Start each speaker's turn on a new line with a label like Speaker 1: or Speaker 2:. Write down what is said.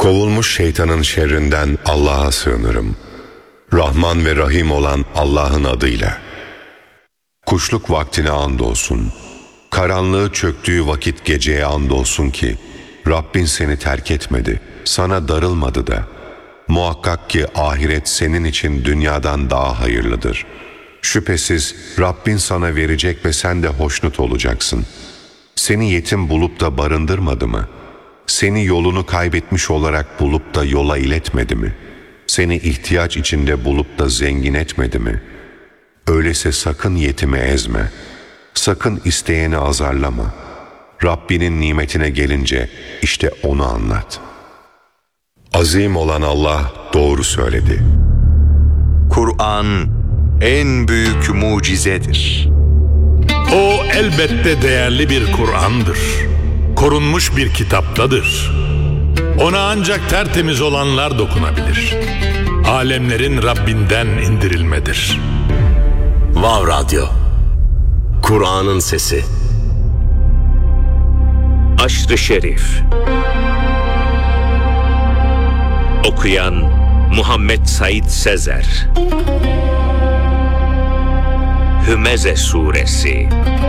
Speaker 1: Kovulmuş şeytanın şerrinden Allah'a sığınırım. Rahman ve Rahim olan Allah'ın adıyla. Kuşluk vaktine andolsun. Karanlığı çöktüğü vakit geceye andolsun ki Rabbin seni terk etmedi, sana darılmadı da. Muhakkak ki ahiret senin için dünyadan daha hayırlıdır. Şüphesiz Rabbin sana verecek ve sen de hoşnut olacaksın. Seni yetim bulup da barındırmadı mı? Seni yolunu kaybetmiş olarak bulup da yola iletmedi mi? Seni ihtiyaç içinde bulup da zengin etmedi mi? Öyleyse sakın yetimi ezme. Sakın isteyeni azarlama. Rabbinin nimetine gelince işte onu anlat. Azim olan Allah doğru söyledi.
Speaker 2: Kur'an en büyük mucizedir.
Speaker 3: O elbette değerli bir Kur'an'dır. Korunmuş bir kitaptadır. Ona ancak tertemiz olanlar dokunabilir. Alemlerin Rabbinden indirilmedir.
Speaker 4: Vav Radyo, Kur'an'ın sesi.
Speaker 5: Aşr-ı Şerif. Okuyan Muhammed Said Sezer. Hümeze Suresi.